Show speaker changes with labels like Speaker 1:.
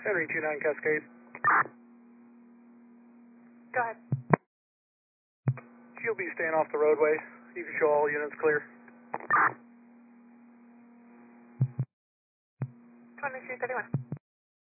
Speaker 1: Henry 29 Cascade.
Speaker 2: Go ahead.
Speaker 1: She'll be staying off the roadway. You can show all units clear.
Speaker 2: 2331.